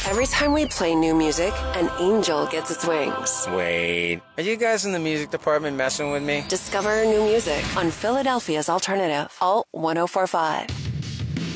Every time we play new music, an angel gets its wings. Wait, are you guys in the music department messing with me? Discover new music on Philadelphia's Alternative, Alt 1045.